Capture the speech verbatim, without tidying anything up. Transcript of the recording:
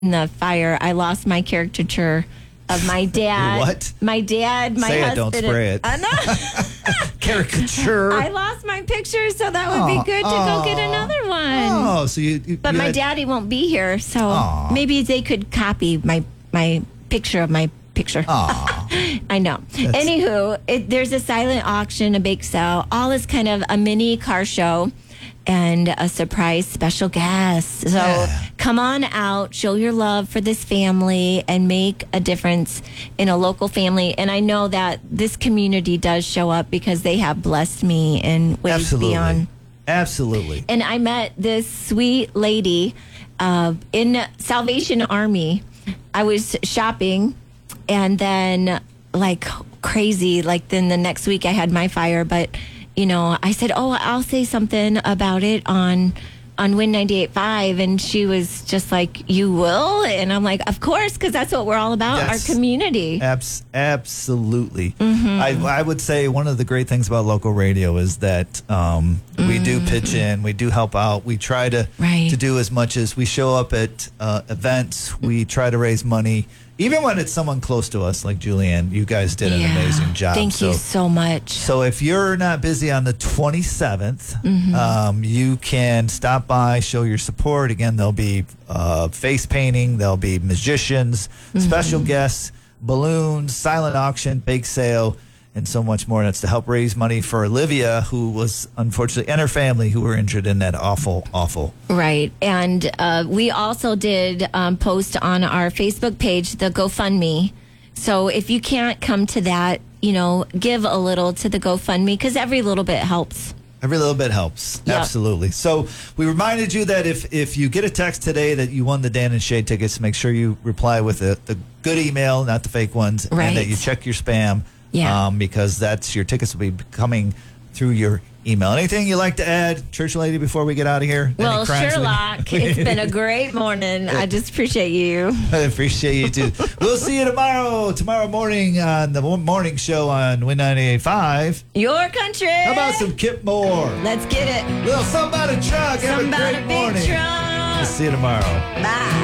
in the fire, I lost my caricature of my dad. What? My dad, my Say it, husband. don't spray it. I know. Caricature. I lost my picture, so that would be Aw, good to aw. go get another one. Oh, so you. you But you my had- daddy won't be here, so Aw. maybe they could copy my my picture of my picture. Aw. I know. Anywho, it, there's a silent auction, a bake sale. All is kind of a mini car show and a surprise special guest. So Yeah. come on out, show your love for this family, and make a difference in a local family. And I know that this community does show up because they have blessed me in ways Absolutely. beyond. Absolutely. And I met this sweet lady uh, in Salvation Army. I was shopping, and then like crazy, like then the next week I had my fire. But you know, I said, "Oh, I'll say something about it on on Win ninety-eight point five," and she was just like, "You will?" And I'm like, "Of course," because that's what we're all about, Yes. our community. Abs- absolutely. Mm-hmm. I, I would say one of the great things about local radio is that um, we do pitch in, we do help out, we try to Mm-hmm. Right. to do as much as we show up at uh, events, we try to raise money, even when it's someone close to us, like Julianne. You guys did an Yeah. amazing job. Thank so, you so much. So if you're not busy on the twenty-seventh, Mm-hmm. um, you can stop by, show your support. Again, there'll be uh, face painting, there'll be magicians, Mm-hmm. special guests, balloons, silent auction, bake sale, and so much more. And it's to help raise money for Olivia, who was unfortunately, and her family, who were injured in that awful, awful. Right. And uh, we also did um, post on our Facebook page the GoFundMe. So if you can't come to that, you know, give a little to the GoFundMe because every little bit helps. Every little bit helps. Yep. Absolutely. So we reminded you that if, if you get a text today that you won the Dan and Shay tickets, make sure you reply with the, the good email, not the fake ones, Right. and that you check your spam. Yeah. Um, because that's your tickets will be coming through your email. Anything you like to add, Church Lady, before we get out of here? Any Well, crimes we- Sherlock, it's been a great morning. I just appreciate you. I appreciate you too. We'll see you tomorrow, tomorrow morning on the morning show on Win ninety-eight point five. Your country. How about some Kip Moore? Let's get it. Little something about a truck. Have a Somebody great big morning. truck. We'll see you tomorrow. Bye.